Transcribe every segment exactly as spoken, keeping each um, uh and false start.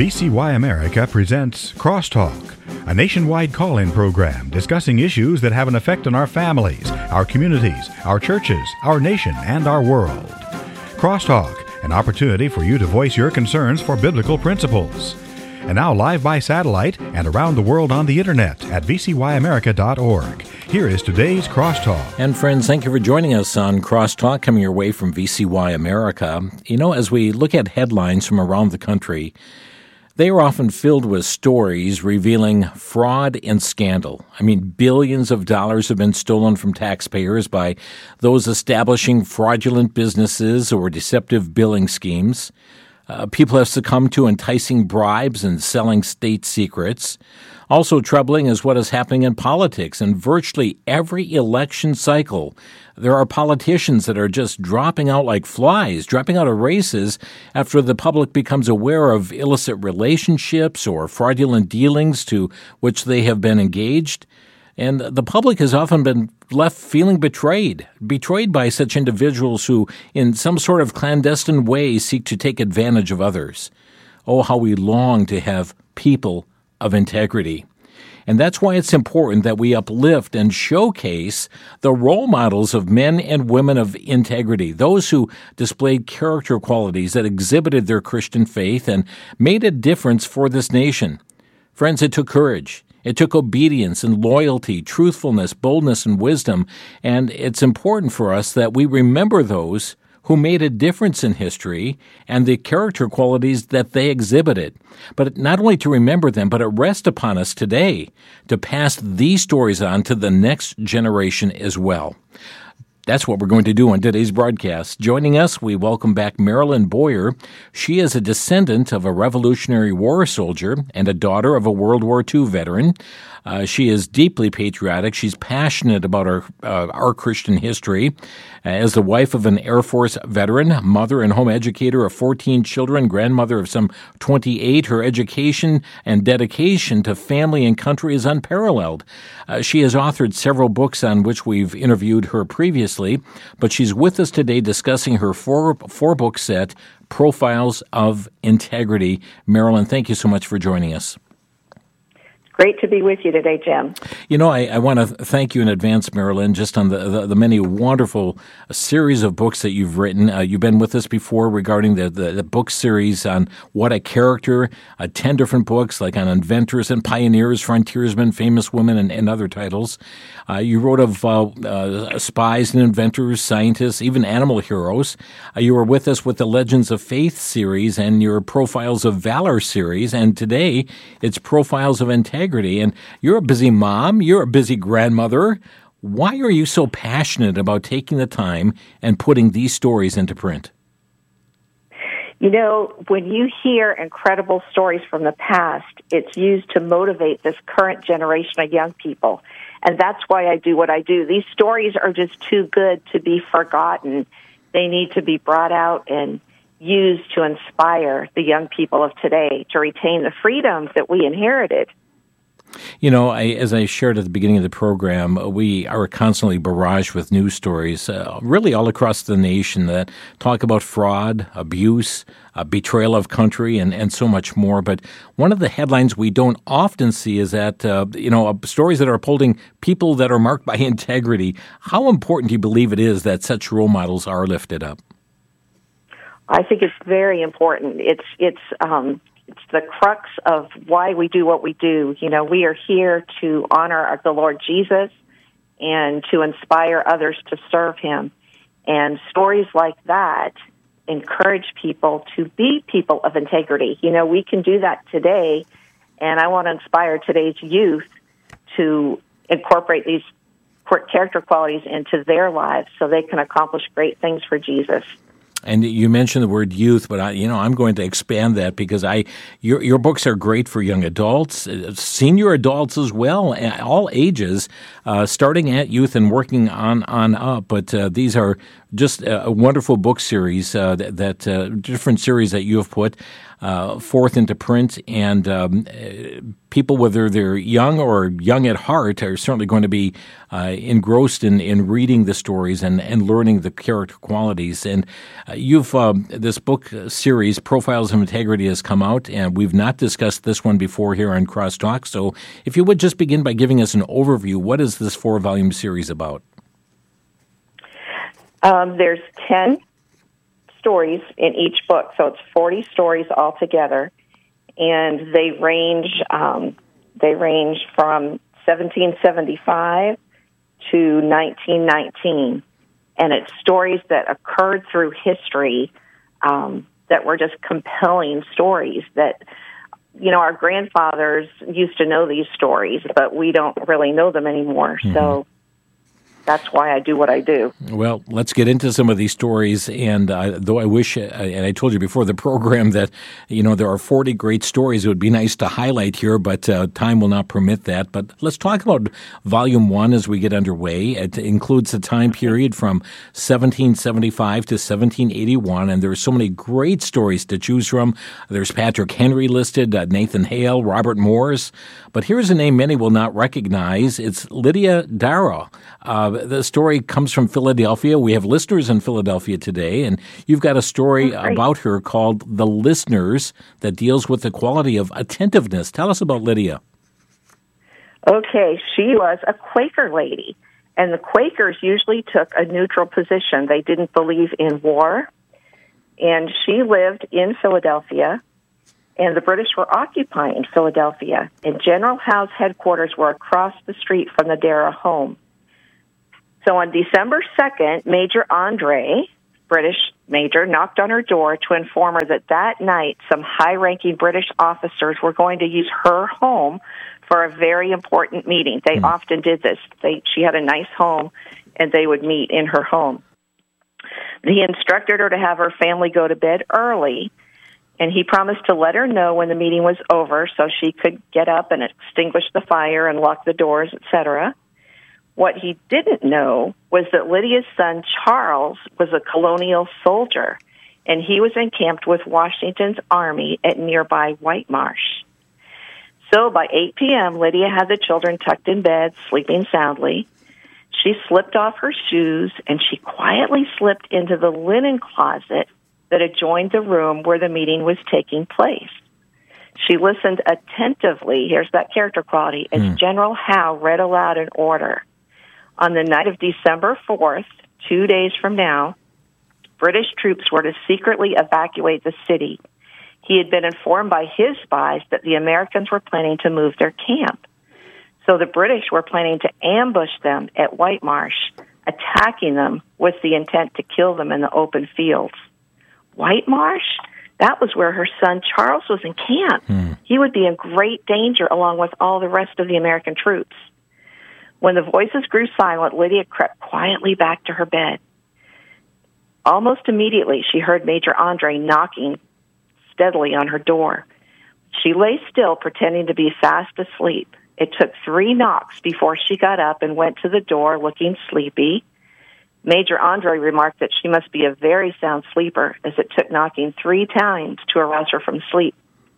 V C Y America presents Crosstalk, a nationwide call-in program discussing issues that have an effect on our families, our communities, our churches, our nation, and our world. Crosstalk, an opportunity for you to voice your concerns for biblical principles. And now live by satellite and around the world on the internet at v c y america dot org. Here is today's Crosstalk. And friends, thank you for joining us on Crosstalk, coming your way from V C Y America. You know, as we look at headlines from around the country, they are often filled with stories revealing fraud and scandal. I mean, billions of dollars have been stolen from taxpayers by those establishing fraudulent businesses or deceptive billing schemes. Uh, people have succumbed to enticing bribes and selling state secrets. Also troubling is what is happening in politics. In virtually every election cycle, there are politicians that are just dropping out like flies, dropping out of races after the public becomes aware of illicit relationships or fraudulent dealings to which they have been engaged. And the public has often been left feeling betrayed, betrayed by such individuals who, in some sort of clandestine way, seek to take advantage of others. Oh, how we long to have people of integrity. And that's why it's important that we uplift and showcase the role models of men and women of integrity, those who displayed character qualities that exhibited their Christian faith and made a difference for this nation. Friends, it took courage. It took obedience and loyalty, truthfulness, boldness, and wisdom, and it's important for us that we remember those who made a difference in history and the character qualities that they exhibited. But not only to remember them, but it rests upon us today to pass these stories on to the next generation as well. That's what we're going to do on today's broadcast. Joining us, we welcome back Marilyn Boyer. She is a descendant of a Revolutionary War soldier and a daughter of a World War Two veteran. Uh, she is deeply patriotic. She's passionate about our, uh, our Christian history. As the wife of an Air Force veteran, mother and home educator of fourteen children, grandmother of some twenty-eight, her education and dedication to family and country is unparalleled. Uh, she has authored several books on which we've interviewed her previously, but she's with us today discussing her four, four-book set, Profiles of Integrity. Marilyn, thank you so much for joining us. Great to be with you today, Jim. You know, I, I want to thank you in advance, Marilyn, just on the, the, the many wonderful series of books that you've written. Uh, you've been with us before regarding the, the, the book series on What a Character, uh, ten different books like on inventors and pioneers, frontiersmen, famous women, and, and other titles. Uh, you wrote of uh, uh, spies and inventors, scientists, even animal heroes. Uh, you were with us with the Legends of Faith series and your Profiles of Valor series, and today it's Profiles of Integrity. And you're a busy mom, you're a busy grandmother. Why are you so passionate about taking the time and putting these stories into print? You know, when you hear incredible stories from the past, it's used to motivate this current generation of young people. And that's why I do what I do. These stories are just too good to be forgotten. They need to be brought out and used to inspire the young people of today to retain the freedoms that we inherited. You know, I, as I shared at the beginning of the program, we are constantly barraged with news stories, uh, really all across the nation, that talk about fraud, abuse, uh, betrayal of country, and, and so much more. But one of the headlines we don't often see is that, uh, you know, uh, stories that are upholding people that are marked by integrity. How important do you believe it is that such role models are lifted up? I think it's very important. It's, it's, um, It's the crux of why we do what we do. You know, we are here to honor the Lord Jesus and to inspire others to serve him. And stories like that encourage people to be people of integrity. You know, we can do that today, and I want to inspire today's youth to incorporate these character qualities into their lives so they can accomplish great things for Jesus. And you mentioned the word youth, but I, you know, I'm going to expand that because I, your your books are great for young adults, senior adults as well, all ages, uh, starting at youth and working on on up. But uh, these are just a, a wonderful book series, uh, that, that uh, different series that you have put uh, forth into print, and um, people, whether they're young or young at heart, are certainly going to be uh, engrossed in, in reading the stories and, and learning the character qualities. And uh, you've um, this book series, Profiles of Integrity, has come out, and we've not discussed this one before here on Crosstalk. So if you would just begin by giving us an overview, what is this four-volume series about? Um, there's ten stories in each book, so it's forty stories altogether, and they range um, they range from seventeen seventy-five to nineteen nineteen, and it's stories that occurred through history um, that were just compelling stories that, you know, our grandfathers used to know these stories, but we don't really know them anymore. Mm-hmm. So that's why I do what I do. Well, let's get into some of these stories. And uh, though I wish, uh, and I told you before the program that, you know, there are forty great stories it would be nice to highlight here, but uh, time will not permit that. But let's talk about Volume one as we get underway. It includes a time period from seventeen seventy-five to seventeen eighty-one, and there are so many great stories to choose from. There's Patrick Henry listed, uh, Nathan Hale, Robert Morris. But here's a name many will not recognize. It's Lydia Darragh. Uh, the story comes from Philadelphia. We have listeners in Philadelphia today, and you've got a story oh, about her called The Listeners that deals with the quality of attentiveness. Tell us about Lydia. Okay, she was a Quaker lady, and the Quakers usually took a neutral position. They didn't believe in war, and she lived in Philadelphia, and the British were occupying Philadelphia, and General Howe's headquarters were across the street from the Darragh home. So on December second, Major Andre, British major, knocked on her door to inform her that that night some high-ranking British officers were going to use her home for a very important meeting. They mm. often did this. They, she had a nice home, and they would meet in her home. He instructed her to have her family go to bed early, and he promised to let her know when the meeting was over so she could get up and extinguish the fire and lock the doors, et cetera. What he didn't know was that Lydia's son, Charles, was a colonial soldier, and he was encamped with Washington's army at nearby White Marsh. So by eight p.m., Lydia had the children tucked in bed, sleeping soundly. She slipped off her shoes, and she quietly slipped into the linen closet that adjoined the room where the meeting was taking place. She listened attentively, here's that character quality, as mm. General Howe read aloud an order. On the night of December fourth, two days from now, British troops were to secretly evacuate the city. He had been informed by his spies that the Americans were planning to move their camp. So the British were planning to ambush them at White Marsh, attacking them with the intent to kill them in the open fields. White Marsh? That was where her son Charles was encamped. Hmm. He would be in great danger along with all the rest of the American troops. When the voices grew silent, Lydia crept quietly back to her bed. Almost immediately, she heard Major Andre knocking steadily on her door. She lay still, pretending to be fast asleep. It took three knocks before she got up and went to the door, looking sleepy. Major Andre remarked that she must be a very sound sleeper, as it took knocking three times to arouse her from sleep.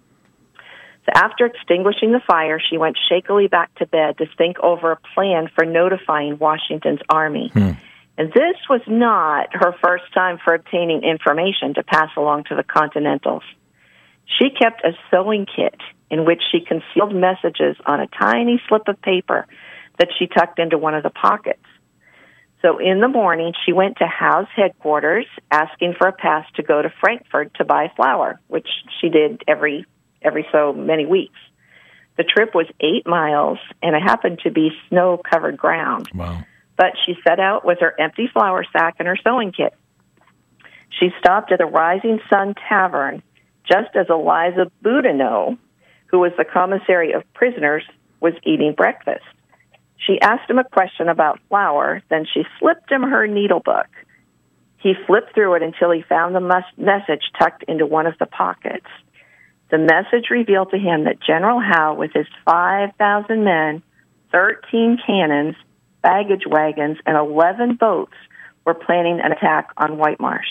So after extinguishing the fire, she went shakily back to bed to think over a plan for notifying Washington's army. Hmm. And this was not her first time for obtaining information to pass along to the Continentals. She kept a sewing kit in which she concealed messages on a tiny slip of paper that she tucked into one of the pockets. So in the morning, she went to Howe's headquarters asking for a pass to go to Frankfurt to buy flour, which she did every every so many weeks. The trip was eight miles, and it happened to be snow-covered ground. Wow. But she set out with her empty flour sack and her sewing kit. She stopped at the Rising Sun Tavern just as Eliza Boudinot, who was the commissary of prisoners, was eating breakfast. She asked him a question about flour, then she slipped him her needlebook. He flipped through it until he found the mus- message tucked into one of the pockets. The message revealed to him that General Howe, with his five thousand men, thirteen cannons, baggage wagons, and eleven boats, were planning an attack on White Marsh.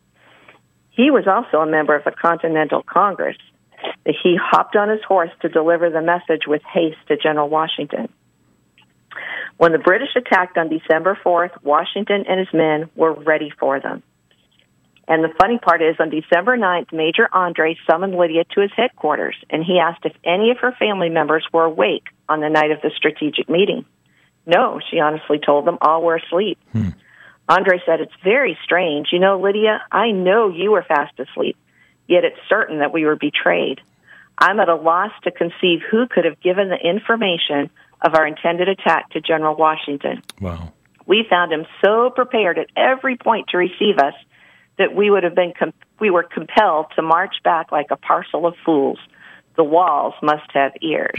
He was also a member of the Continental Congress. He hopped on his horse to deliver the message with haste to General Washington. When the British attacked on December fourth, Washington and his men were ready for them. And the funny part is, on December ninth, Major Andre summoned Lydia to his headquarters, and he asked if any of her family members were awake on the night of the strategic meeting. No, she honestly told them, all were asleep. Hmm. Andre said, it's very strange. You know, Lydia, I know you were fast asleep, yet it's certain that we were betrayed. I'm at a loss to conceive who could have given the information of our intended attack to General Washington. Wow. We found him so prepared at every point to receive us that we would have been com- we were compelled to march back like a parcel of fools. The walls must have ears.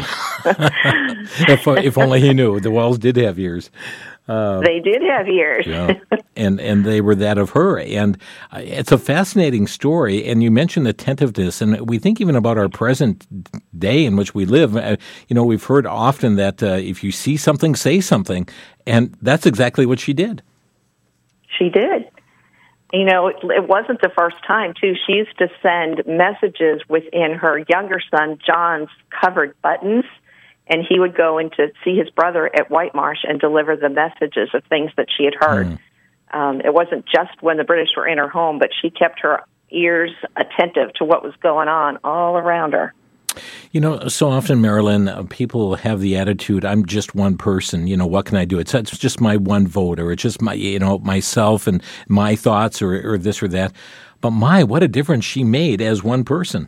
if, if only he knew. The walls did have ears. Uh, they did have ears. Yeah. And and they were that of her. And it's a fascinating story. And you mentioned attentiveness. And we think even about our present day in which we live. Uh, you know, we've heard often that uh, if you see something, say something. And that's exactly what she did. She did. You know, it, it wasn't the first time, too. She used to send messages within her younger son, John's, covered buttons, and he would go in to see his brother at White Marsh and deliver the messages of things that she had heard. Mm. Um, it wasn't just when the British were in her home, but she kept her ears attentive to what was going on all around her. You know, so often, Marilyn, uh, people have the attitude, I'm just one person, you know, what can I do? It's, it's just my one vote, or it's just my, you know, myself and my thoughts, or, or this or that. But my, what a difference she made as one person.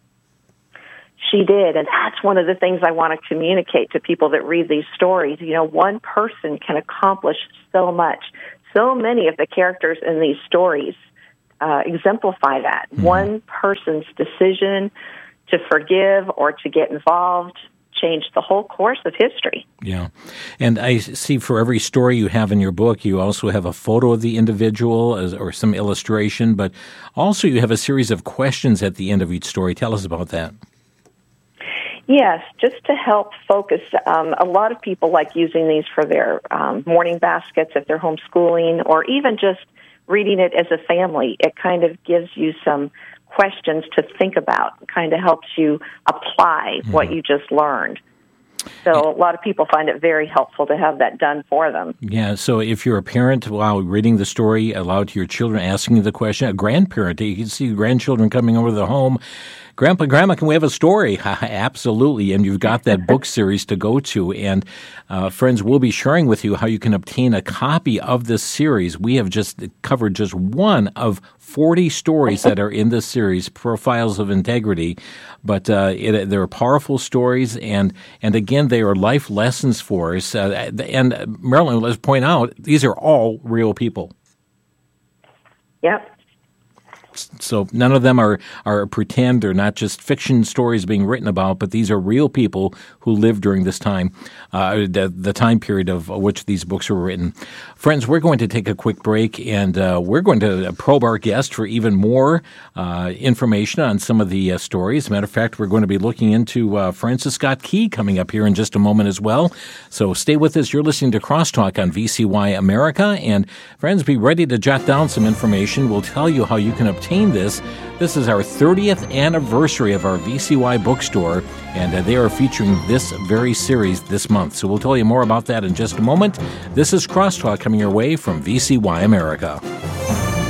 She did, and that's one of the things I want to communicate to people that read these stories. You know, one person can accomplish so much. So many of the characters in these stories uh, exemplify that. Mm-hmm. One person's decision to forgive or to get involved changed the whole course of history. Yeah. And I see for every story you have in your book, you also have a photo of the individual as, or some illustration, but also you have a series of questions at the end of each story. Tell us about that. Yes, just to help focus. Um, a lot of people like using these for their um, morning baskets if they're homeschooling, or even just reading it as a family. It kind of gives you some questions to think about, kind of helps you apply mm-hmm. what you just learned. So a lot of people find it very helpful to have that done for them. Yeah, so if you're a parent, while reading the story aloud to your children, asking the question, a grandparent, you can see grandchildren coming over to the home, Grandpa, Grandma, can we have a story? Absolutely, and you've got that book series to go to. And uh, friends, we'll be sharing with you how you can obtain a copy of this series. We have just covered just one of forty stories that are in this series, Profiles of Integrity. But uh, it, they're powerful stories, and, and again, they are life lessons for us. Uh, and Marilyn, let's point out, these are all real people. Yep. So none of them are, are pretend. They're not just fiction stories being written about, but these are real people who lived during this time, uh, the, the time period of which these books were written. Friends, we're going to take a quick break, and uh, we're going to probe our guest for even more uh, information on some of the uh, stories. As a matter of fact, we're going to be looking into uh, Francis Scott Key coming up here in just a moment as well. So stay with us. You're listening to Crosstalk on V C Y America. And friends, be ready to jot down some information. We'll tell you how you can obtain this. This is our thirtieth anniversary of our V C Y bookstore, and uh, they are featuring this very series this month. So we'll tell you more about that in just a moment. This is Crosstalk coming your way from V C Y America.